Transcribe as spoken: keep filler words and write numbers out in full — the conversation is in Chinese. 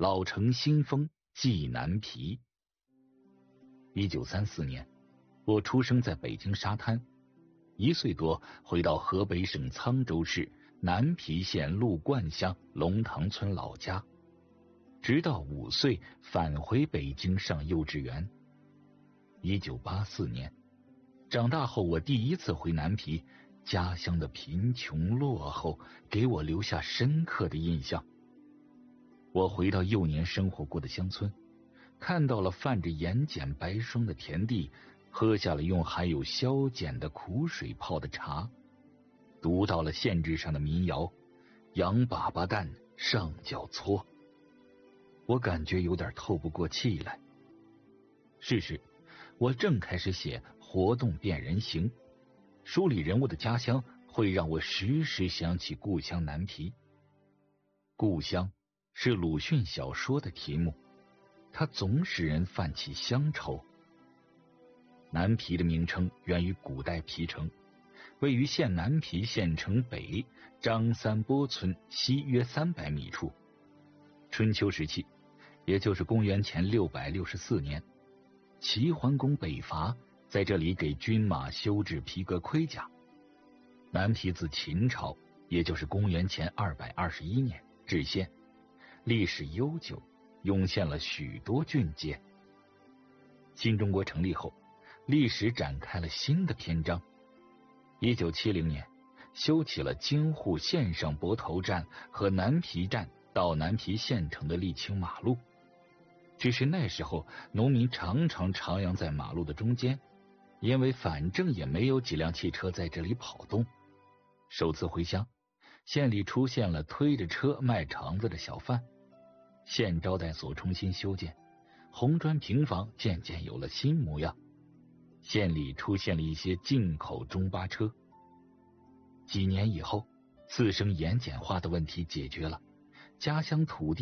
老城新风济南皮。一九三四年，我出生在北京沙滩，一岁多回到河北省沧州市南皮县陆灌乡龙塘村老家，直到五岁返回北京上幼稚园。一九八四年，长大后我第一次回南皮，家乡的贫穷落后给我留下深刻的印象。我回到幼年生活过的乡村，看到了泛着盐碱白霜的田地，喝下了用含有硝碱的苦水泡的茶，读到了县志上的民谣羊粑粑蛋上脚搓。我感觉有点透不过气来。是时，我正开始写活动变人形，书里人物的家乡会让我时时想起故乡南皮。故乡是鲁迅小说的题目，它总使人泛起乡愁。南皮的名称源于古代皮城，位于县南皮县城北张三坡村西约三百米处。春秋时期，也就是公元前六百六十四年，齐桓公北伐，在这里给军马修制皮革盔甲。南皮自秦朝，也就是公元前二百二十一年置县，历史悠久，涌现了许多郡街。新中国成立后，历史展开了新的篇章。一九七零年，修起了京沪线上泊头站和南皮站到南皮县城的沥青马路。只是那时候农民常常徜徉在马路的中间，因为反正也没有几辆汽车在这里跑动。首次回乡，县里出现了推着车卖肠子的小贩，县招待所重新修建，红砖平房渐渐有了新模样，县里出现了一些进口中巴车。几年以后，次生盐碱化的问题解决了，家乡土地